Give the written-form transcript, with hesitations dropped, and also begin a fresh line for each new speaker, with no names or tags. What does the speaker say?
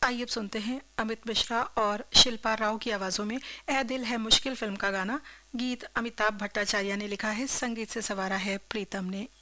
आइए अब सुनते हैं अमित मिश्रा और शिल्पा राव की आवाजों में ए दिल है मुश्किल फिल्म का गाना। गीत अमिताभ भट्टाचार्य ने लिखा है, संगीत से संवारा है प्रीतम ने।